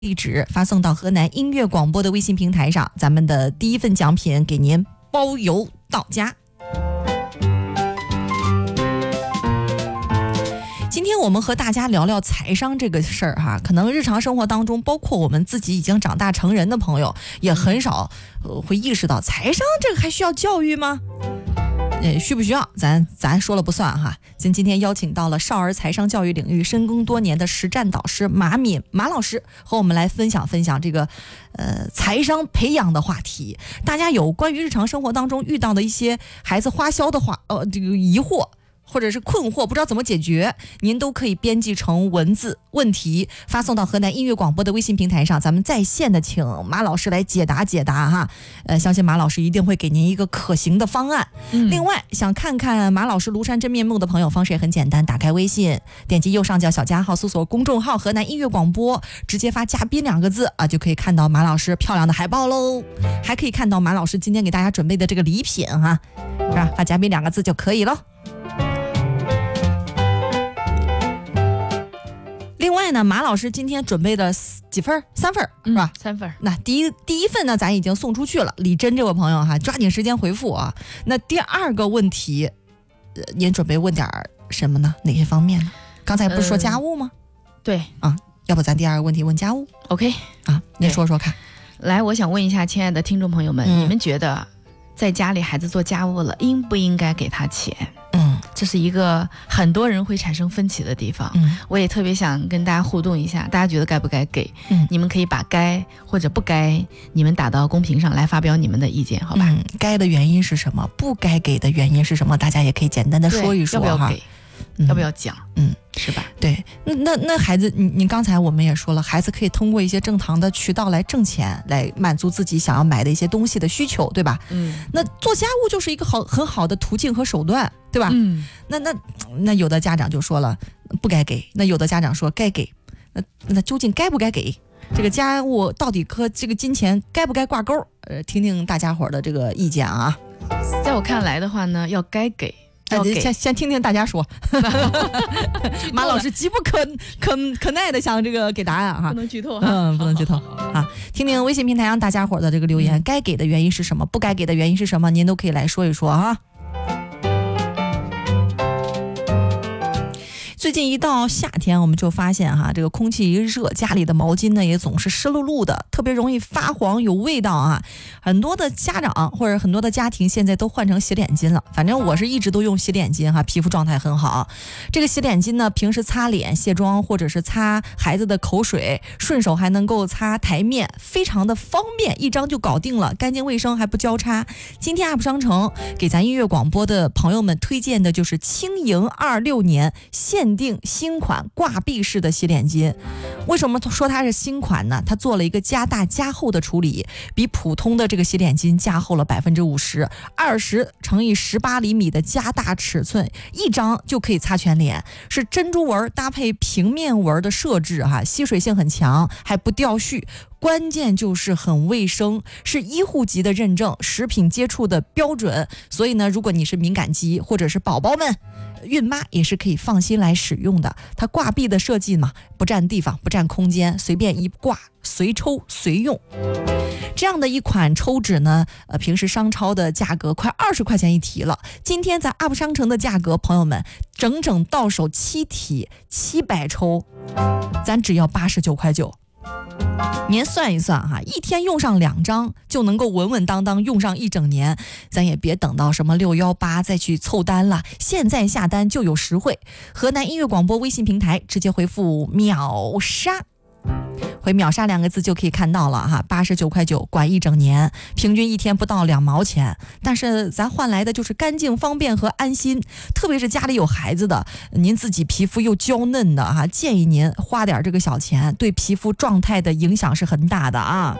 地址发送到河南音乐广播的微信平台上，咱们的第一份奖品给您包邮到家。今天我们和大家聊聊财商这个事儿哈，可能日常生活当中，包括我们自己已经长大成人的朋友，也很少会意识到财商这个还需要教育吗？需不需要咱说了不算哈。今天邀请到了少儿财商教育领域深耕多年的实战导师马敏马老师，和我们来分享这个财商培养的话题。大家有关于日常生活当中遇到的一些孩子花销的这个疑惑或者是困惑，不知道怎么解决，您都可以编辑成文字问题发送到河南音乐广播的微信平台上，咱们在线的请马老师来解答哈。相信马老师一定会给您一个可行的方案。另外想看看马老师庐山真面目的朋友，方式也很简单，打开微信，点击右上角小加号，搜索公众号河南音乐广播，直接发嘉宾2个字就可以看到马老师漂亮的海报喽，还可以看到马老师今天给大家准备的这个礼品哈，是吧？发嘉宾2个字就可以了。另外呢，马老师今天准备了几份？3份是吧 ？3份。 那第一份呢，咱已经送出去了。李真这位朋友哈，抓紧时间回复啊。那第2个问题，您准备问点什么呢？哪些方面呢？刚才不是说家务吗？ 对啊，要不咱第2个问题问家务 ？OK 啊，您说说看。 来，我想问一下亲爱的听众朋友们，你们觉得在家里孩子做家务了，应不应该给他钱？这是一个很多人会产生分歧的地方。我也特别想跟大家互动一下，大家觉得该不该给？你们可以把该或者不该，你们打到公屏上来发表你们的意见，好吧？ 该的原因是什么？不该给的原因是什么？大家也可以简单的说一说哈。 要不要给？要不要讲？是吧？ 对，那孩子，你刚才我们也说了，孩子可以通过一些正常的渠道来挣钱，来满足自己想要买的一些东西的需求，对吧？那做家务就是一个很好的途径和手段，对吧？那有的家长就说了不该给，那有的家长说该给，那究竟该不该给？这个家务到底和这个金钱该不该挂钩？听听大家伙的这个意见啊。 在我看来的话呢，要该给。 先听听大家说。马老师急不可耐的想这个给答案哈， 不能剧透哈， 不能剧透啊。听听微信平台上大家伙的这个留言，该给的原因是什么？不该给的原因是什么？您都可以来说一说哈。最近一到夏天，我们就发现哈，这个空气一热，家里的毛巾呢也总是湿漉漉的，特别容易发黄有味道啊。很多的家长或者很多的家庭现在都换成洗脸巾了，反正我是一直都用洗脸巾哈，皮肤状态很好。这个洗脸巾呢，平时擦脸、卸妆或者是擦孩子的口水，顺手还能够擦台面，非常的方便，一张就搞定了，干净卫生还不交叉。今天 UP 商城给咱音乐广播的朋友们推荐的就是轻盈26年限定新款挂壁式的洗脸巾。为什么说它是新款呢？它做了一个加大加厚的处理，比普通的这个洗脸巾加厚了50%，20乘以18厘米的加大尺寸，一张就可以擦全脸，是珍珠纹搭配平面纹的设置哈，吸水性很强，还不掉絮。关键就是很卫生，是医护级的认证，食品接触的标准。所以呢，如果你是敏感肌或者是宝宝们，孕妈也是可以放心来使用的。它挂壁的设计嘛，不占地方，不占空间，随便一挂，随抽随用。这样的一款抽纸呢，平时商超的价格快20块钱一提了。今天在 UP 商城的价格，朋友们，整整到手7提700抽，咱只要89块9。您算一算哈，一天用上2张就能够稳稳当当用上1整年，咱也别等到什么618再去凑单了，现在下单就有实惠。河南音乐广播微信平台直接回复秒杀，回秒杀2个字就可以看到了哈，89块9管1整年，平均一天不到2毛钱，但是咱换来的就是干净、方便和安心。特别是家里有孩子的，您自己皮肤又娇嫩的哈，建议您花点这个小钱，对皮肤状态的影响是很大的啊。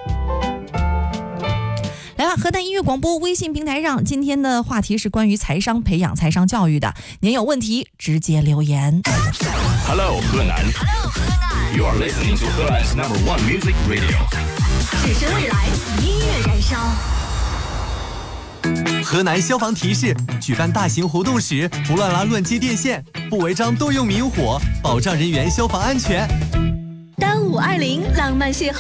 来吧，河南音乐广播微信平台上，今天的话题是关于财商培养、财商教育的。您有问题直接留言。 Hello， 河南。You are listening to Helan's #1 music radio。 只是未来，音乐燃烧。 河南消防提示：举办大型活动时，不乱拉乱接电线，不违章多用明火，保障人员消防安全。 耽误 520浪漫邂逅。